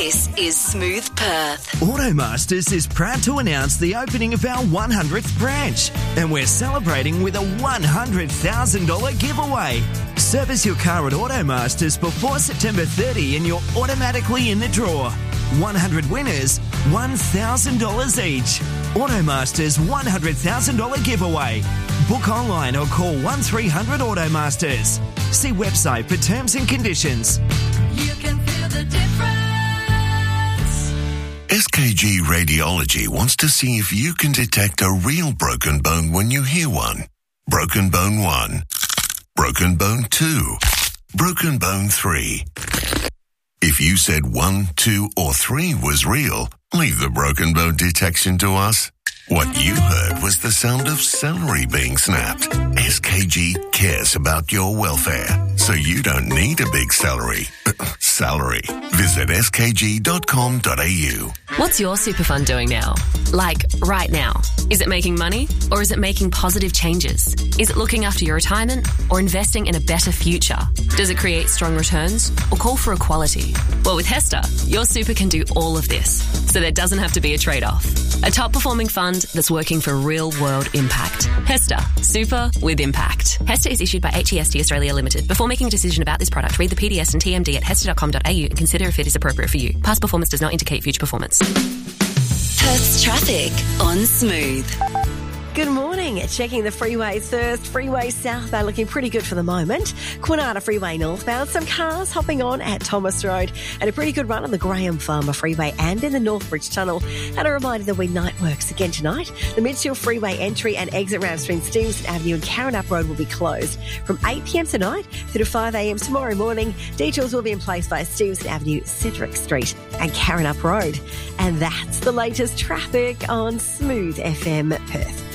This is Smooth Perth. Automasters is proud to announce the opening of our 100th branch, and we're celebrating with a $100,000 giveaway. Service your car at Automasters before September 30 and you're automatically in the draw. 100 winners, $1,000 each. Automasters $100,000 giveaway. Book online or call 1300 Automasters. See website for terms and conditions. You can feel the difference. SKG Radiology wants to see if you can detect a real broken bone when you hear one. Broken bone 1. Broken bone 2. Broken bone 3. If you said 1, 2, or 3 was real, leave the broken bone detection to us. What you heard was the sound of celery being snapped. SKG cares about your welfare, so you don't need a big salary. Visit skg.com.au. What's your super fund doing now? Like, right now. Is it making money or is it making positive changes? Is it looking after your retirement or investing in a better future? Does it create strong returns or call for equality? Well, with Hester, your super can do all of this, so there doesn't have to be a trade-off. A top-performing fund that's working for real-world impact. Hester, super with impact. Hester is issued by HEST Australia Limited. Before making a decision about this product, read the PDS and TMD at hester.com.au and consider if it is appropriate for you. Past performance does not indicate future performance. Perth's traffic on Smooth. Good morning. Checking the freeways first. Freeway southbound looking pretty good for the moment. Kwinana Freeway northbound. Some cars hopping on at Thomas Road and a pretty good run on the Graham Farmer Freeway and in the Northbridge Tunnel. And a reminder there'll be night works again tonight. The Midfield Freeway entry and exit ramps between Stevenson Avenue and Karrinyup Road will be closed from 8 p.m. tonight through to 5 a.m. tomorrow morning. Detours will be in place by Stevenson Avenue, Cedric Street and Karrinyup Road. And that's the latest traffic on Smooth FM Perth.